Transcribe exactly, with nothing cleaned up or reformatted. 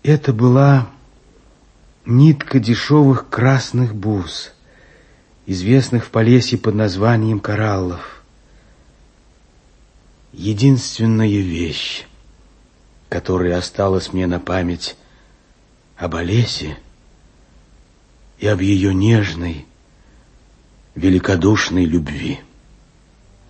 Это была нитка дешевых красных бус, известных в Полесье под названием кораллов. Единственная вещь, которая осталась мне на память об Олесе и об ее нежной, великодушной любви.